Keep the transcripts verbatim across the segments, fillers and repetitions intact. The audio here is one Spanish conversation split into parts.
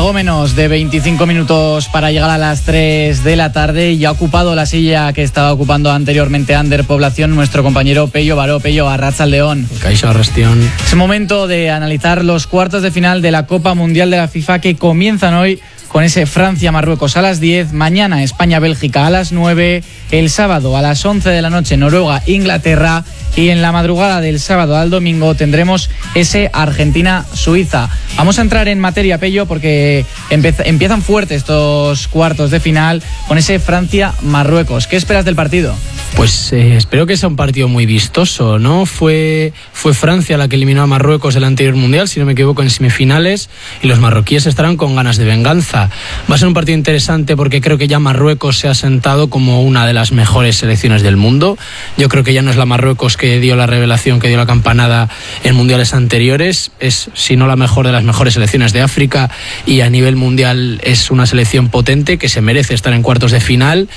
Algo menos de veinticinco minutos para llegar a las tres de la tarde y ha ocupado la silla que estaba ocupando anteriormente Ander Población nuestro compañero Pello Baró. Pello, Arratsaldeon. Kaixo, Arrastión. Es momento de analizar los cuartos de final de la Copa Mundial de la FIFA que comienzan hoy con ese Francia-Marruecos a las diez, mañana España-Bélgica a las nueve, el sábado a las once de la noche Noruega-Inglaterra y en la madrugada del sábado al domingo tendremos ese Argentina-Suiza. Vamos a entrar en materia, Pello, porque empieza, empiezan fuertes estos cuartos de final con ese Francia-Marruecos. ¿Qué esperas del partido? Pues eh, espero que sea un partido muy vistoso, ¿no? Fue, fue Francia la que eliminó a Marruecos el anterior Mundial, si no me equivoco, en semifinales, y los marroquíes estarán con ganas de venganza. Va a ser un partido interesante porque creo que ya Marruecos se ha sentado como una de las mejores selecciones del mundo. Yo creo que ya no es la Marruecos que dio la revelación, que dio la campanada en mundiales anteriores, es si no la mejor de las mejores selecciones de África, y a nivel mundial es una selección potente que se merece estar en cuartos de final,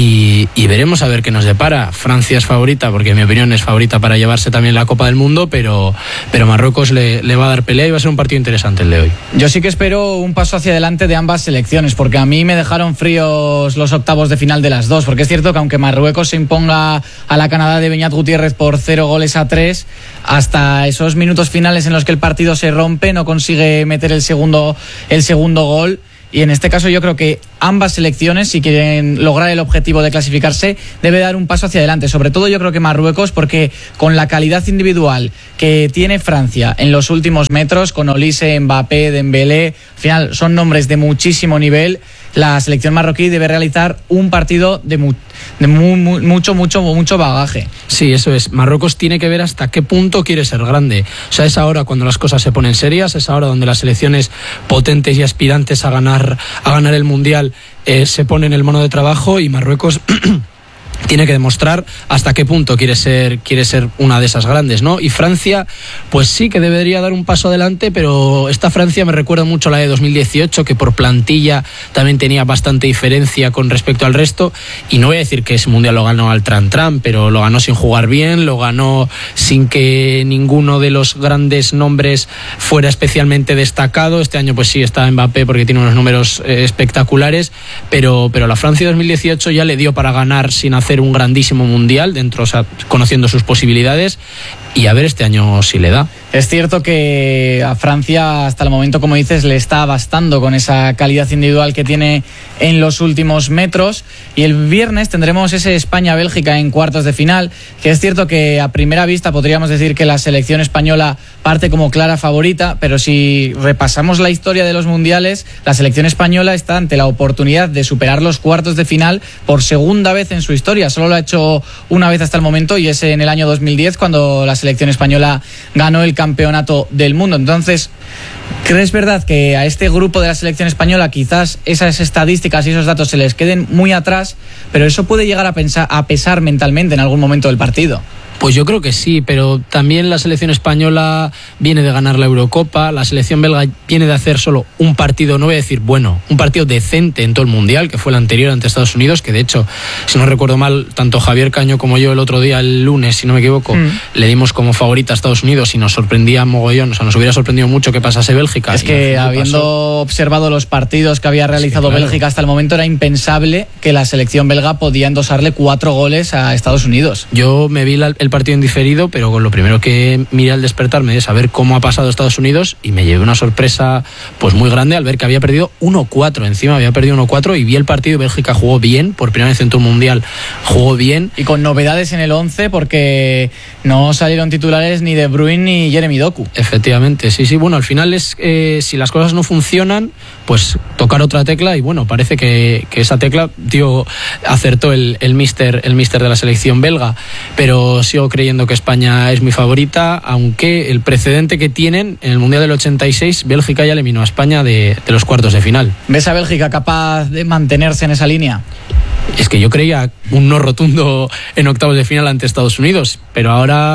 y, y veremos a ver qué nos depara. Francia es favorita, porque en mi opinión es favorita para llevarse también la Copa del Mundo, pero, pero Marruecos le, le va a dar pelea y va a ser un partido interesante el de hoy. Yo sí que espero un paso hacia adelante de ambas selecciones, porque a mí me dejaron fríos los octavos de final de las dos, porque es cierto que aunque Marruecos se imponga a la Canadá de Beñat Gutiérrez por cero goles a tres, hasta esos minutos finales en los que el partido se rompe no consigue meter el segundo, el segundo gol. Y en este caso yo creo que ambas selecciones, si quieren lograr el objetivo de clasificarse, debe dar un paso hacia adelante. Sobre todo yo creo que Marruecos, porque con la calidad individual que tiene Francia en los últimos metros, con Olise, Mbappé, Dembélé, al final son nombres de muchísimo nivel, la selección marroquí debe realizar un partido de, mu- de mu- mu- mucho, mucho, mucho bagaje. Sí, eso es. Marruecos tiene que ver hasta qué punto quiere ser grande. O sea, es ahora cuando las cosas se ponen serias, es ahora donde las selecciones potentes y aspirantes a ganar, a ganar el Mundial eh, se ponen el mono de trabajo, y Marruecos tiene que demostrar hasta qué punto quiere ser, quiere ser una de esas grandes, ¿no? Y Francia, pues sí que debería dar un paso adelante, pero esta Francia me recuerda mucho a la de dos mil dieciocho, que por plantilla también tenía bastante diferencia con respecto al resto, y no voy a decir que ese Mundial lo ganó al tran-tran, pero lo ganó sin jugar bien, lo ganó sin que ninguno de los grandes nombres fuera especialmente destacado. Este año pues sí está Mbappé porque tiene unos números eh, espectaculares, pero, pero la Francia de dos mil dieciocho ya le dio para ganar sin hacer hacer un grandísimo mundial dentro, o sea, conociendo sus posibilidades, y a ver este año si le da. Es cierto que a Francia hasta el momento, como dices, le está bastando con esa calidad individual que tiene en los últimos metros, y el viernes tendremos ese España-Bélgica en cuartos de final, que es cierto que a primera vista podríamos decir que la selección española parte como clara favorita, pero si repasamos la historia de los mundiales, la selección española está ante la oportunidad de superar los cuartos de final por segunda vez en su historia. Solo lo ha hecho una vez hasta el momento, y es en el año dos mil diez cuando la selección española ganó el campeonato del mundo. Entonces, ¿crees verdad que a este grupo de la selección española quizás esas estadísticas y esos datos se les queden muy atrás, pero eso puede llegar a, pensar, a pesar mentalmente en algún momento del partido? Pues yo creo que sí, pero también la selección española viene de ganar la Eurocopa, la selección belga viene de hacer solo un partido, no voy a decir bueno, un partido decente en todo el Mundial, que fue el anterior ante Estados Unidos, que de hecho, si no recuerdo mal, tanto Javier Caño como yo el otro día, el lunes, si no me equivoco, mm. le dimos como favorita a Estados Unidos y nos sorprendía mogollón, o sea, nos hubiera sorprendido mucho que pasase Bélgica. Es que habiendo pasó. observado los partidos que había realizado sí, claro. Bélgica hasta el momento, era impensable que la selección belga podía endosarle cuatro goles a Estados Unidos. Yo me vi la, el partido en diferido, pero con lo primero que miré al despertarme es saber cómo ha pasado Estados Unidos, y me llevé una sorpresa pues muy grande al ver que había perdido uno cuatro, encima había perdido uno cuatro, y vi el partido. Bélgica jugó bien, por primera vez en todo un mundial jugó bien. Y con novedades en el once, porque no salieron titulares ni De Bruyne ni Jeremy Doku. Efectivamente, sí, sí, bueno, al final es eh, si las cosas no funcionan, pues tocar otra tecla, y bueno, parece que, que esa tecla, tío, acertó el, el míster el míster de la selección belga, pero sigo creyendo que España es mi favorita, aunque el precedente que tienen en el Mundial del ochenta y seis, Bélgica ya eliminó a España de, de los cuartos de final. ¿Ves a Bélgica capaz de mantenerse en esa línea? Es que yo creía un no rotundo en octavos de final ante Estados Unidos, pero ahora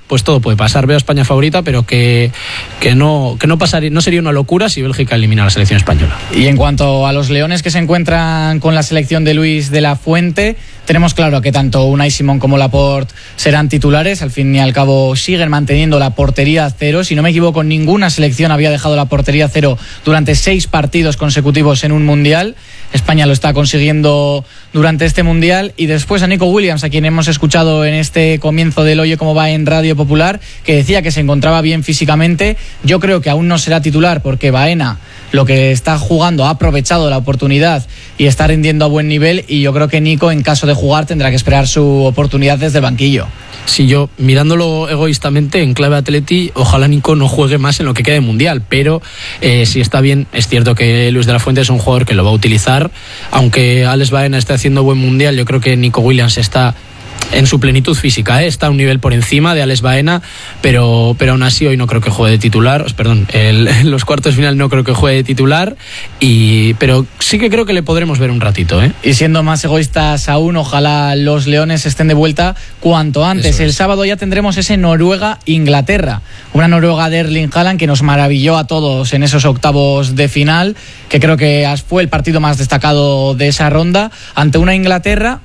pues todo puede pasar. Veo a España favorita, pero que, que, no, que no, pasaría, no sería una locura si Bélgica elimina a la selección española. Y en cuanto a los leones que se encuentran con la selección de Luis de la Fuente, tenemos claro que tanto Unai Simón como Laporte serán titulares. Al fin y al cabo siguen manteniendo la portería cero. Si no me equivoco, ninguna selección había dejado la portería cero durante seis partidos consecutivos en un mundial. España lo está consiguiendo durante este mundial. Y después a Nico Williams, a quien hemos escuchado en este comienzo del Oye Cómo Va en Radio Popular, que decía que se encontraba bien físicamente. Yo creo que aún no será titular porque Baena, lo que está jugando, ha aprovechado la oportunidad y está rindiendo a buen nivel, y yo creo que Nico, en caso de jugar, tendrá que esperar su oportunidad desde el banquillo. Si yo, mirándolo egoístamente, en clave Atleti, ojalá Nico no juegue más en lo que quede mundial, pero eh, si está bien, es cierto que Luis de la Fuente es un jugador que lo va a utilizar. Aunque Alex Baena esté haciendo buen mundial, yo creo que Nico Williams está en su plenitud física, ¿eh? Está a un nivel por encima de Alex Baena, pero, pero aún así hoy no creo que juegue de titular, perdón, el, en los cuartos de final no creo que juegue de titular, y, pero sí que creo que le podremos ver un ratito, ¿eh? Y siendo más egoístas aún, ojalá los leones estén de vuelta cuanto antes. Eso es. El sábado ya tendremos ese Noruega-Inglaterra, una Noruega de Erling Haaland que nos maravilló a todos en esos octavos de final, que creo que fue el partido más destacado de esa ronda, ante una Inglaterra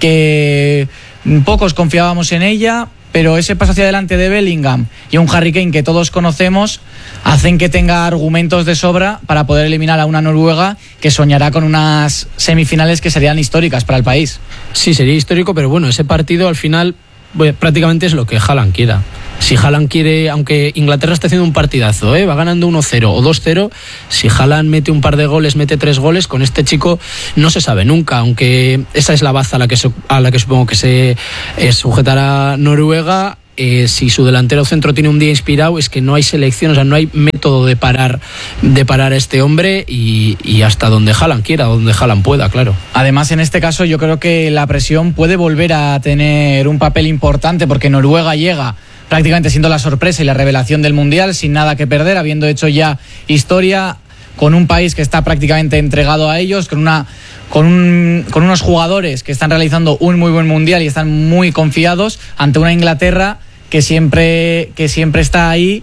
que pocos confiábamos en ella, pero ese paso hacia adelante de Bellingham y un Harry Kane que todos conocemos hacen que tenga argumentos de sobra para poder eliminar a una Noruega que soñará con unas semifinales que serían históricas para el país. Sí, sería histórico, pero bueno, ese partido al final pues, prácticamente es lo que Haaland quiera. Si Haaland quiere, aunque Inglaterra esté haciendo un partidazo, ¿eh? va ganando uno cero o dos cero, si Haaland mete un par de goles, mete tres goles, con este chico no se sabe nunca, aunque esa es la baza a la que, se, a la que supongo que se eh, sujetará Noruega. Eh, si su delantero centro tiene un día inspirado, es que no hay selección, o sea, no hay método de parar de parar a este hombre, y, y hasta donde Haaland quiera, donde Haaland pueda, claro. Además, en este caso yo creo que la presión puede volver a tener un papel importante, porque Noruega llega prácticamente siendo la sorpresa y la revelación del Mundial, sin nada que perder, habiendo hecho ya historia, con un país que está prácticamente entregado a ellos, con una con, un, con unos jugadores que están realizando un muy buen Mundial y están muy confiados, ante una Inglaterra que siempre, que siempre está ahí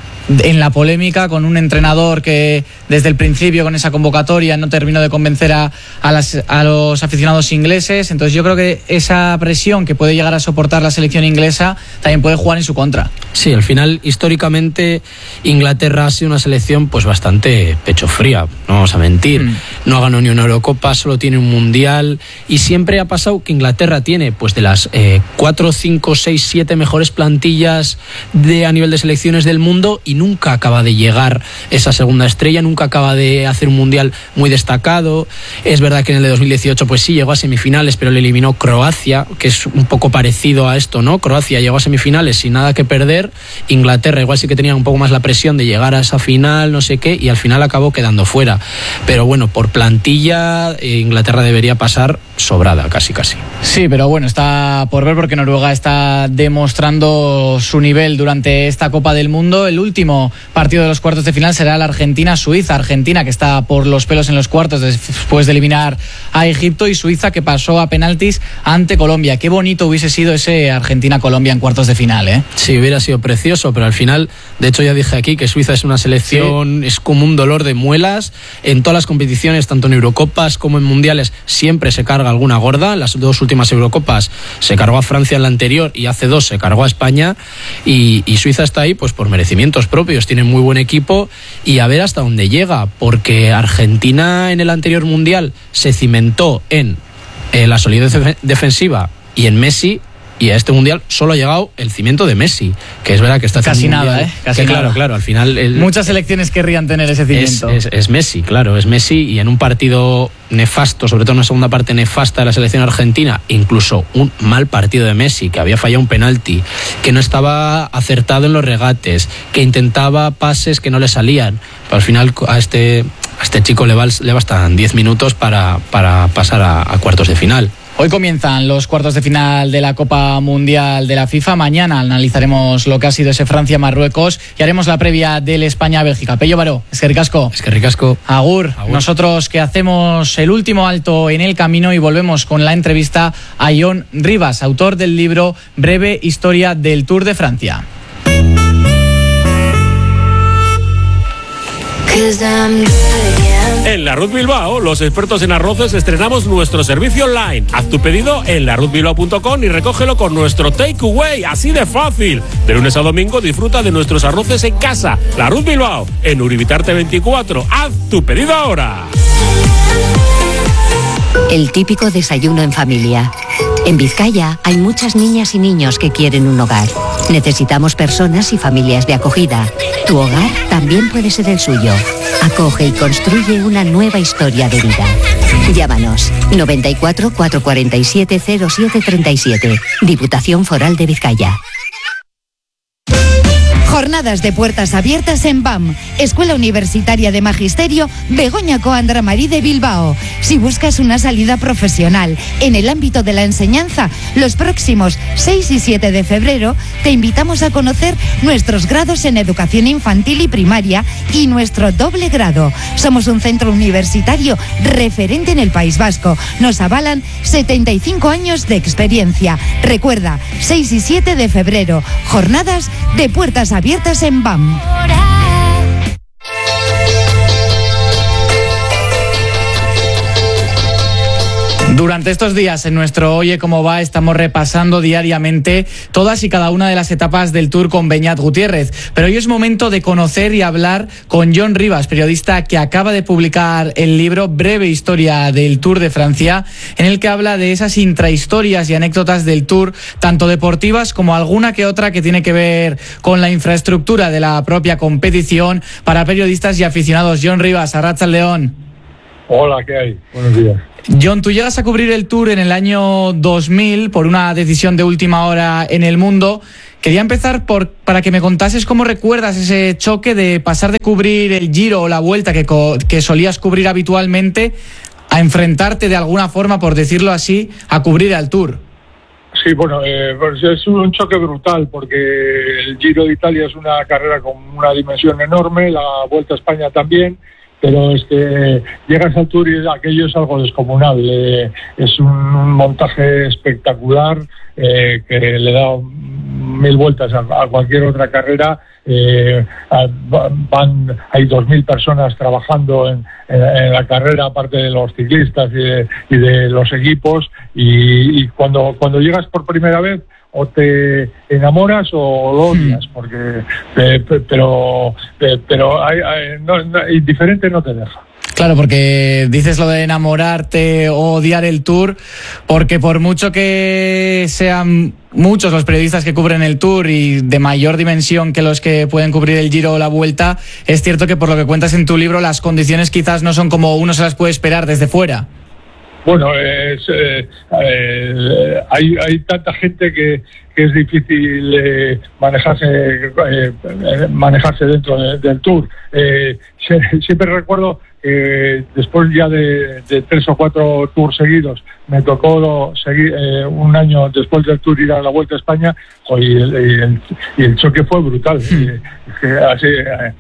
en la polémica, con un entrenador que desde el principio con esa convocatoria no terminó de convencer a, a, las, a los aficionados ingleses. Entonces yo creo que esa presión que puede llegar a soportar la selección inglesa también puede jugar en su contra. Sí, al final históricamente Inglaterra ha sido una selección pues bastante pecho fría, no vamos a mentir. Mm. No ha ganado ni una Eurocopa, solo tiene un Mundial, y siempre ha pasado que Inglaterra tiene pues de las eh, cuatro, cinco, seis, siete mejores plantillas de, a nivel de selecciones del mundo, y nunca acaba de llegar esa segunda estrella, nunca acaba de hacer un mundial muy destacado. Es verdad que en el de dos mil dieciocho pues sí llegó a semifinales, pero le eliminó Croacia, que es un poco parecido a esto, ¿no? Croacia llegó a semifinales sin nada que perder, Inglaterra igual sí que tenía un poco más la presión de llegar a esa final, no sé qué, y al final acabó quedando fuera. Pero bueno, por plantilla Inglaterra debería pasar sobrada, casi casi. Sí, pero bueno, está por ver, porque Noruega está demostrando su nivel durante esta Copa del Mundo. El último partido de los cuartos de final será la Argentina-Suiza. Argentina que está por los pelos en los cuartos después de eliminar a Egipto, y Suiza que pasó a penaltis ante Colombia. Qué bonito hubiese sido ese Argentina-Colombia en cuartos de final, ¿eh? Sí, hubiera sido precioso, pero al final, de hecho ya dije aquí que Suiza es una selección, sí, es como un dolor de muelas en todas las competiciones, tanto en Eurocopas como en Mundiales, siempre se carga alguna gorda. Las dos últimas Eurocopas se cargó a Francia en la anterior, y hace dos se cargó a España, y, y Suiza está ahí pues por merecimientos propios, tienen muy buen equipo, y a ver hasta dónde llega, porque Argentina en el anterior Mundial se cimentó en eh, la solidez defensiva y en Messi, y a este Mundial solo ha llegado el cimiento de Messi, que es verdad que está casi nada, ¿eh? Casi que, nada. Claro, claro, al final el, muchas selecciones querrían tener ese cimiento. Es, es, es Messi, claro, es Messi, y en un partido nefasto, sobre todo en una segunda parte nefasta de la selección argentina, incluso un mal partido de Messi, que había fallado un penalti, que no estaba acertado en los regates, que intentaba pases que no le salían. Pero al final a este, a este chico le, va, le bastan diez minutos para, para pasar a, a cuartos de final. Hoy comienzan los cuartos de final de la Copa Mundial de la FIFA. Mañana analizaremos lo que ha sido ese Francia-Marruecos y haremos la previa del España-Bélgica. Pello Baró, es que ricasco. Es que ricasco. Agur. Agur. Nosotros que hacemos el último alto en el camino y volvemos con la entrevista a Jon Rivas, autor del libro Breve Historia del Tour de Francia. En Larrut Bilbao, los expertos en arroces estrenamos nuestro servicio online. Haz tu pedido en larrut bilbao punto com y recógelo con nuestro takeaway, así de fácil. De lunes a domingo disfruta de nuestros arroces en casa. Larrut Bilbao, en Uribitarte veinticuatro. Haz tu pedido ahora. El típico desayuno en familia. En Vizcaya hay muchas niñas y niños que quieren un hogar. Necesitamos personas y familias de acogida. Tu hogar también puede ser el suyo. Acoge y construye una nueva historia de vida. Llámanos noventa y cuatro, cuatrocientos cuarenta y siete, cero siete treinta y siete. Diputación Foral de Vizcaya. Jornadas de puertas abiertas en B A M, Escuela Universitaria de Magisterio Begoña Coandra Marí de Bilbao. Si buscas una salida profesional en el ámbito de la enseñanza, los próximos seis y siete de febrero te invitamos a conocer nuestros grados en educación infantil y primaria y nuestro doble grado. Somos un centro universitario referente en el País Vasco. Nos avalan setenta y cinco años de experiencia. Recuerda, seis y siete de febrero, jornadas de puertas abiertas abiertas en B A M. Durante estos días en nuestro Oye Cómo Va estamos repasando diariamente todas y cada una de las etapas del Tour con Beñat Gutiérrez, pero hoy es momento de conocer y hablar con Jon Rivas, periodista que acaba de publicar el libro Breve Historia del Tour de Francia, en el que habla de esas intrahistorias y anécdotas del Tour, tanto deportivas como alguna que otra que tiene que ver con la infraestructura de la propia competición para periodistas y aficionados. Jon Rivas, Arratsaldeon. Hola, ¿qué hay? Buenos días. Jon, tú llegas a cubrir el Tour en el año dos mil por una decisión de última hora en el mundo. Quería empezar por para que me contases cómo recuerdas ese choque de pasar de cubrir el Giro o la Vuelta que, que solías cubrir habitualmente a enfrentarte de alguna forma, por decirlo así, a cubrir al Tour. Sí, bueno, eh, pues es un choque brutal porque el Giro de Italia es una carrera con una dimensión enorme, la Vuelta a España también. Pero es que llegas al Tour y aquello es algo descomunal. Eh, es un, un montaje espectacular eh, que le da mil vueltas a, a cualquier otra carrera. Eh, van hay dos mil personas trabajando en, en, en la carrera, aparte de los ciclistas y de, y de los equipos. Y, y cuando cuando llegas por primera vez, o te enamoras o lo odias, porque eh, pero pero hay, hay, no, no, indiferente no te deja. Claro, porque dices lo de enamorarte o odiar el Tour, porque por mucho que sean muchos los periodistas que cubren el Tour y de mayor dimensión que los que pueden cubrir el Giro o la Vuelta, es cierto que por lo que cuentas en tu libro las condiciones quizás no son como uno se las puede esperar desde fuera. Bueno, es, eh, eh, hay, hay tanta gente que, que es difícil eh, manejarse eh, manejarse dentro de, del Tour. Eh, siempre recuerdo que después ya de, de tres o cuatro tours seguidos me tocó seguir eh, un año después del Tour ir a la Vuelta a España y el, y el, y el choque fue brutal. Sí. Eh, que así,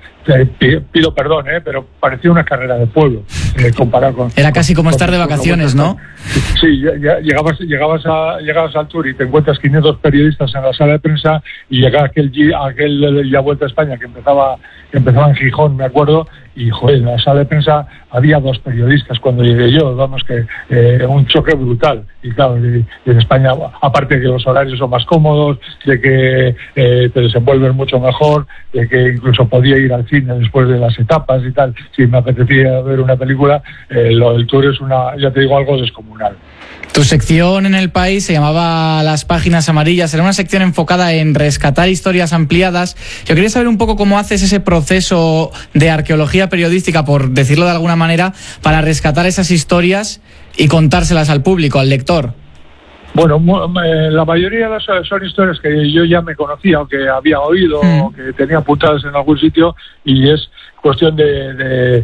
eh, pido perdón, eh, pero parecía una carrera de pueblo eh, comparado con... Era casi como con, estar de vacaciones, ¿no? Sí, ya, ya llegabas, llegabas, a, llegabas al Tour y te encuentras quinientos periodistas en la sala de prensa y llega aquel, aquel ya Vuelta a España que empezaba, que empezaba en Gijón, me acuerdo, y joder, en la sala de prensa había dos periodistas cuando llegué yo, vamos, que eh, un choque brutal. Y claro, y, y en España, aparte de que los horarios son más cómodos, de que eh, te desenvuelves mucho mejor, de que incluso podía ir al cine después de las etapas y tal, si me apetecía ver una película, eh, lo del Tour es una, ya te digo, algo descomunal. Tu sección en El País se llamaba Las Páginas Amarillas. Era una sección enfocada en rescatar historias ampliadas. Yo quería saber un poco cómo haces ese proceso de arqueología periodística, por decirlo de alguna manera, para rescatar esas historias y contárselas al público, al lector. Bueno, la mayoría de las son historias que yo ya me conocía o que había oído mm. o que tenía apuntadas en algún sitio, y es cuestión de, de,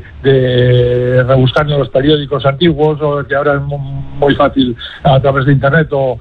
de rebuscar en los periódicos antiguos, o que ahora es muy fácil a través de internet, o,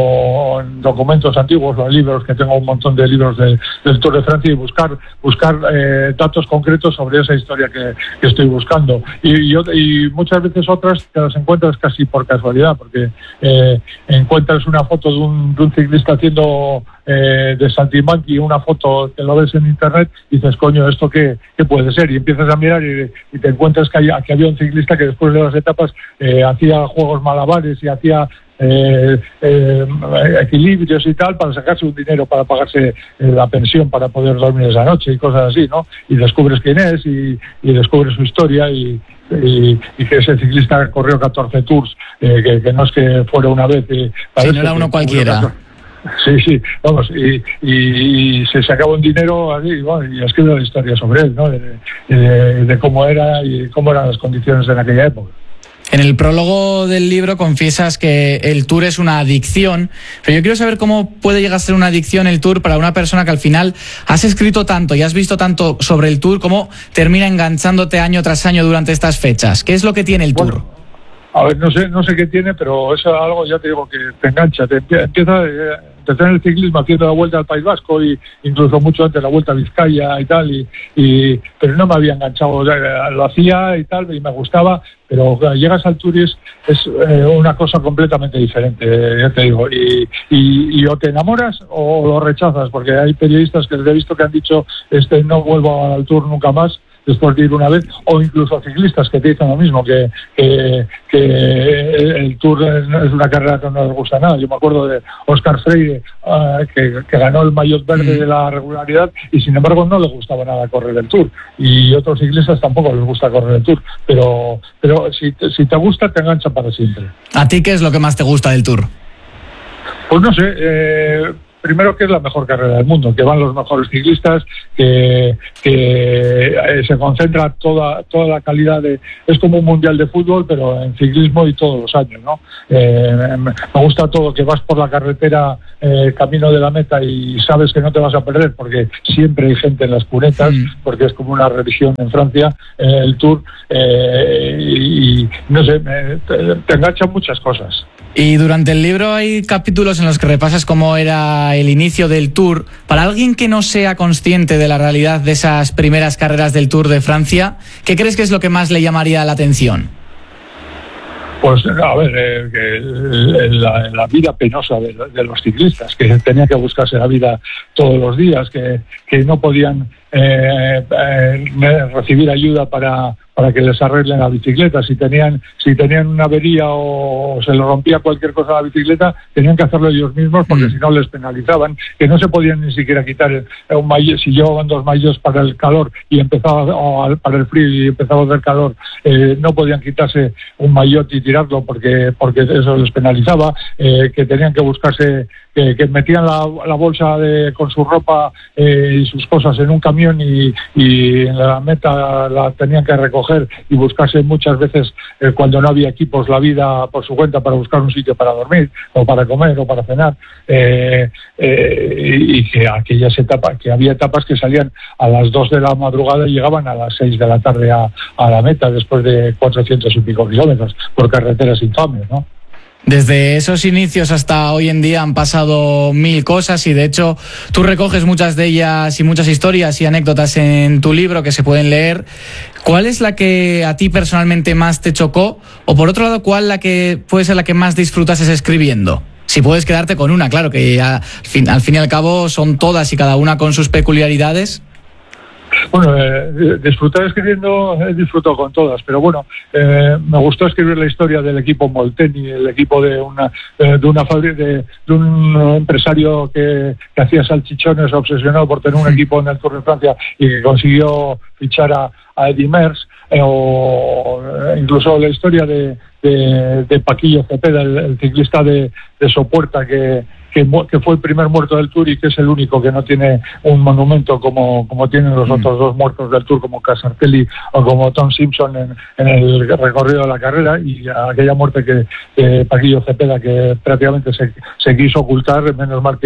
o en documentos antiguos o en libros, que tengo un montón de libros de, del Tour de Francia, y buscar buscar eh, datos concretos sobre esa historia que, que estoy buscando. Y, y, y muchas veces otras te las encuentras casi por casualidad, porque eh, encuentras una foto de un, de un ciclista haciendo eh, de saltimbanqui, una foto que lo ves en internet y dices, coño, ¿esto qué, qué puede ser? Y empiezas a mirar y, y te encuentras que, hay, que había un ciclista que después de las etapas eh, hacía juegos malabares y hacía Eh, eh, equilibrios y tal para sacarse un dinero para pagarse eh, la pensión para poder dormir esa noche y cosas así, ¿no? Y descubres quién es y, y descubres su historia y, y, y que ese ciclista corrió catorce tours, eh, que, que no es que fuera una vez. Eh, si no era uno cualquiera. Sí, sí, vamos, y, y, y se sacaba un dinero así, y, bueno, y escribe la historia sobre él, ¿no? De, de, de cómo era y cómo eran las condiciones en aquella época. En el prólogo del libro confiesas que el Tour es una adicción, pero yo quiero saber cómo puede llegar a ser una adicción el Tour para una persona que al final has escrito tanto y has visto tanto sobre el Tour, cómo termina enganchándote año tras año durante estas fechas. ¿Qué es lo que tiene el Tour? Bueno, a ver, no sé, no sé qué tiene, pero es algo, ya te digo, que te engancha, te empieza... Eh, empecé en el ciclismo haciendo la vuelta al País Vasco y incluso mucho antes la vuelta a Vizcaya y tal, y, y pero no me había enganchado, lo hacía y tal y me gustaba, pero claro, llegas al Tour y es, es eh, una cosa completamente diferente, ya te digo, y, y, y o te enamoras o lo rechazas, porque hay periodistas que les he visto que han dicho este no vuelvo al Tour nunca más después de ir una vez, o incluso ciclistas que te dicen lo mismo, que, que, que el Tour es una carrera que no les gusta nada. Yo me acuerdo de Óscar Freire, uh, que, que ganó el maillot verde de la regularidad y sin embargo no le gustaba nada correr el Tour, y otros ciclistas tampoco les gusta correr el Tour, pero, pero si, si te gusta te engancha para siempre. ¿A ti qué es lo que más te gusta del Tour? Pues no sé, eh, primero que es la mejor carrera del mundo, que van los mejores ciclistas, que, que eh, se concentra toda toda la calidad de... Es como un mundial de fútbol, pero en ciclismo y todos los años, ¿no? Eh, me gusta todo, que vas por la carretera eh, camino de la meta y sabes que no te vas a perder, porque siempre hay gente en las cunetas, mm. porque es como una religión en Francia, eh, el Tour, eh, y, y no sé, me, te, te enganchan muchas cosas. Y durante el libro hay capítulos en los que repasas cómo era el inicio del Tour. Para alguien que no sea consciente de la realidad de esas primeras carreras del Tour de Francia, ¿qué crees que es lo que más le llamaría la atención? Pues a ver, eh, que la, la vida penosa de, de los ciclistas, que tenían que buscarse la vida todos los días, que, que no podían eh, eh, recibir ayuda para... para que les arreglen la bicicleta. Si tenían si tenían una avería o se le rompía cualquier cosa a la bicicleta, tenían que hacerlo ellos mismos, porque mm. si no les penalizaban, que no se podían ni siquiera quitar el, un maillot. Si llevaban dos maillots para el calor y empezaba o para el frío y empezaba a hacer calor, eh, no podían quitarse un maillot y tirarlo porque porque eso les penalizaba, eh, que tenían que buscarse, que, que metían la, la bolsa de, con su ropa eh, y sus cosas en un camión y, y en la meta la tenían que recoger y buscarse muchas veces, eh, cuando no había equipos, la vida por su cuenta para buscar un sitio para dormir o para comer o para cenar, eh, eh, y que aquellas etapas, que había etapas que salían a las dos de la madrugada y llegaban a las seis de la tarde a, a la meta después de cuatrocientos y pico kilómetros por carreteras infames, ¿no? Desde esos inicios hasta hoy en día han pasado mil cosas y de hecho tú recoges muchas de ellas y muchas historias y anécdotas en tu libro que se pueden leer. ¿Cuál es la que a ti personalmente más te chocó? O por otro lado, ¿cuál la que puede ser la que más disfrutases escribiendo? Si puedes quedarte con una, claro, que al fin, al fin y al cabo son todas y cada una con sus peculiaridades. Bueno, eh, disfrutar escribiendo, he disfrutado con todas, pero bueno, eh, me gustó escribir la historia del equipo Molteni, el equipo de una eh, de una fábrica, de, de un empresario que, que hacía salchichones, obsesionado por tener un equipo en el Tour de Francia y que consiguió fichar a, a Eddy Merckx, eh, o incluso la historia de, de, de Paquillo Cepeda, el, el ciclista de, de Sopuerta, que Que, que fue el primer muerto del Tour y que es el único que no tiene un monumento como, como tienen los mm. otros dos muertos del Tour, como Casartelli o como Tom Simpson en, en el recorrido de la carrera, y aquella muerte que eh, Paquillo Cepeda, que prácticamente se, se quiso ocultar, menos mal que,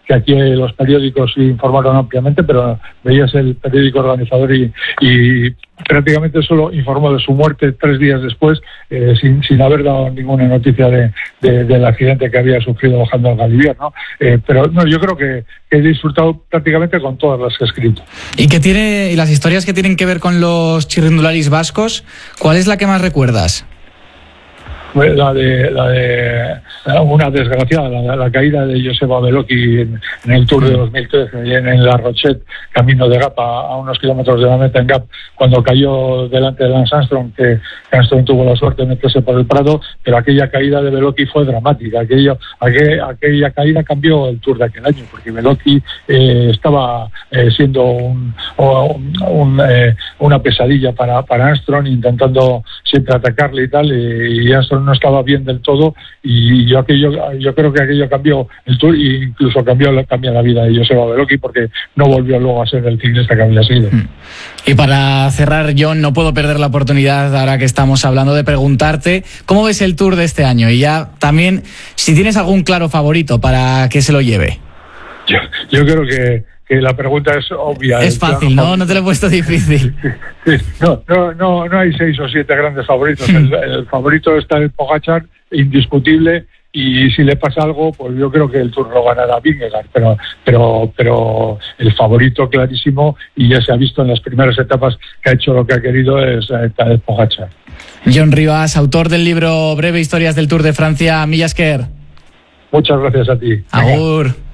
que aquí los periódicos informaron ampliamente, pero veías el periódico organizador y, y prácticamente solo informó de su muerte tres días después, eh, sin, sin haber dado ninguna noticia de, de, del accidente que había sufrido bajando al Galibier, ¿no? Eh, pero no, yo creo que, que he disfrutado prácticamente con todas las que he escrito. Y que tiene, y las historias que tienen que ver con los chirrindularis vascos, ¿cuál es la que más recuerdas? La de, la de una desgraciada, la, la caída de Joseba Beloki en, en el Tour de dos mil trece, y en, en La Rochette, camino de Gap, a, a unos kilómetros de la meta en Gap, cuando cayó delante de Lance Armstrong, que Armstrong tuvo la suerte de meterse por el Prado, pero aquella caída de Beloki fue dramática. Aquello, aquel, aquella caída cambió el Tour de aquel año, porque Beloki eh, estaba eh, siendo un, un, un, eh, una pesadilla para, para Armstrong, intentando siempre atacarle y tal, y, y Armstrong no estaba bien del todo, y yo aquello yo creo que aquello cambió el Tour e incluso cambió la, cambió la vida de Joseba Beloki, porque no volvió luego a ser el ciclista que había sido. Y para cerrar, John, no puedo perder la oportunidad, ahora que estamos hablando, de preguntarte ¿cómo ves el Tour de este año? Y ya también si tienes algún claro favorito para que se lo lleve. Yo, yo creo que que la pregunta es obvia. Es fácil, ¿no? No te lo he puesto difícil. Sí, no, no, no, no hay seis o siete grandes favoritos. El, el favorito está el Pogačar, indiscutible, y si le pasa algo, pues yo creo que el Tour lo ganará Vingegaard, pero, pero, pero el favorito clarísimo, y ya se ha visto en las primeras etapas que ha hecho lo que ha querido, es el Pogačar. John Rivas, autor del libro Breve Historias del Tour de Francia, Milla Esker. Muchas gracias a ti. Agur.